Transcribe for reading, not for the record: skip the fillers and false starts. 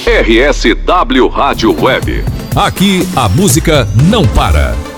RSW Rádio Web. Aqui a música não para.